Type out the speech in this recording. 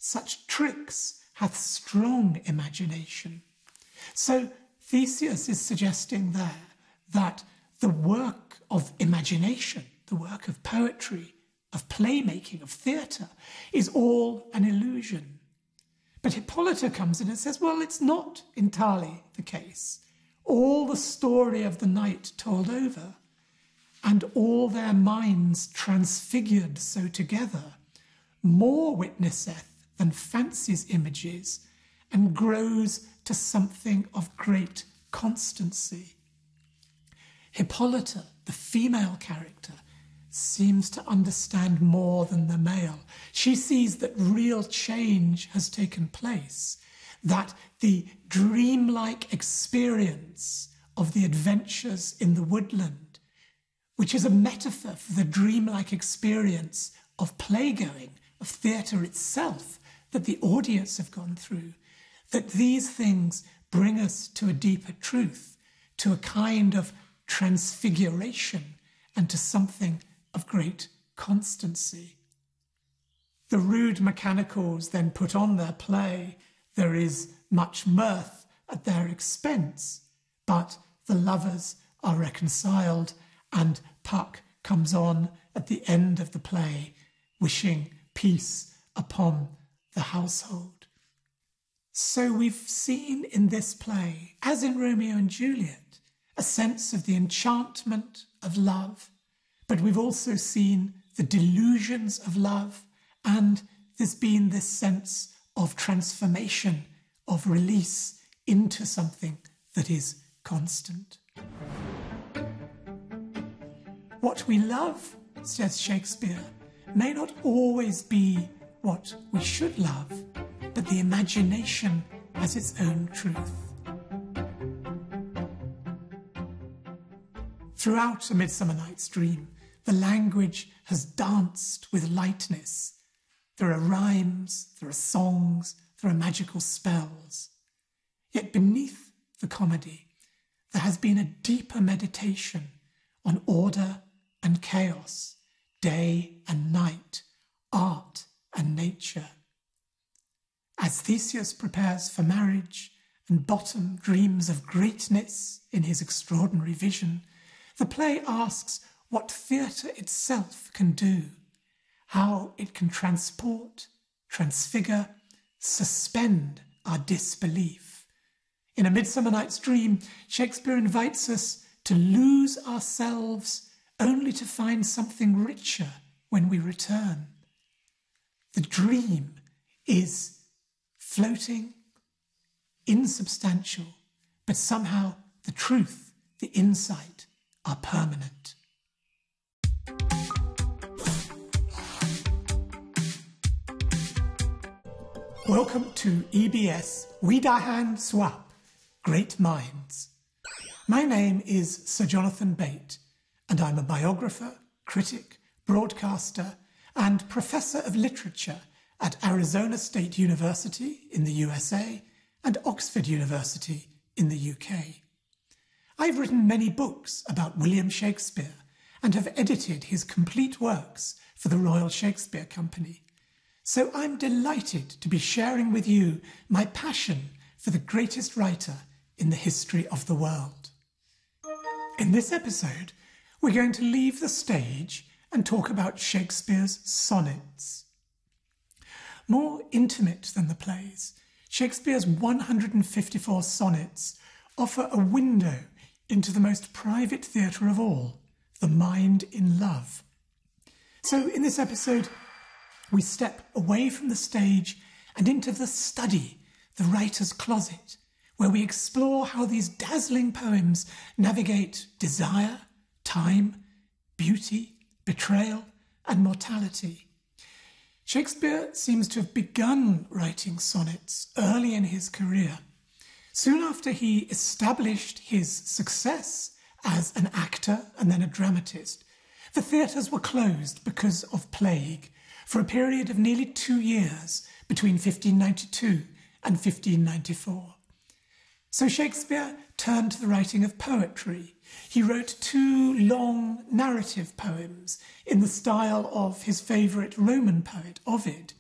such tricks hath strong imagination. So Theseus is suggesting there that the work of imagination, the work of poetry, of playmaking, of theatre, is all an illusion. But Hippolyta comes in and says, well, it's not entirely the case. All the story of the night told over, and all their minds transfigured so together, more witnesseth than fancy's images, and grows to something of great constancy. Hippolyta, the female character, seems to understand more than the male. She sees that real change has taken place, that the dreamlike experience of the adventures in the woodland, which is a metaphor for the dreamlike experience of playgoing, of theatre itself, that the audience have gone through, that these things bring us to a deeper truth, to a kind of transfiguration, and to something of great constancy. The rude mechanicals then put on their play. There is much mirth at their expense, but the lovers are reconciled, and Puck comes on at the end of the play, wishing peace upon the household. So we've seen in this play, as in Romeo and Juliet, a sense of the enchantment of love, but we've also seen the delusions of love, and there's been this sense of transformation, of release into something that is constant. What we love, says Shakespeare, may not always be what we should love, but the imagination has its own truth. Throughout A Midsummer Night's Dream, the language has danced with lightness. There are rhymes, there are songs, there are magical spells. Yet beneath the comedy, there has been a deeper meditation on order and chaos, day and night, art and nature. As Theseus prepares for marriage and Bottom dreams of greatness in his extraordinary vision, the play asks what theatre itself can do, how it can transport, transfigure, suspend our disbelief. In A Midsummer Night's Dream, Shakespeare invites us to lose ourselves only to find something richer when we return. The dream is floating, insubstantial, but somehow the truth, the insight are permanent. Welcome to EBS Wiederhand Swap, Great Minds. My name is Sir Jonathan Bate, and I'm a biographer, critic, broadcaster, and professor of literature at Arizona State University in the USA and Oxford University in the UK. I've written many books about William Shakespeare and have edited his complete works for the Royal Shakespeare Company. So I'm delighted to be sharing with you my passion for the greatest writer in the history of the world. In this episode, we're going to leave the stage and talk about Shakespeare's sonnets. More intimate than the plays, Shakespeare's 154 sonnets offer a window into the most private theatre of all, the mind in love. So in this episode, we step away from the stage and into the study, the writer's closet, where we explore how these dazzling poems navigate desire, time, beauty, betrayal, and mortality. Shakespeare seems to have begun writing sonnets early in his career. Soon after he established his success as an actor and then a dramatist, the theatres were closed because of plague for a period of nearly 2 years between 1592 and 1594. So Shakespeare turned to the writing of poetry. He wrote 2 long narrative poems in the style of his favourite Roman poet, Ovid,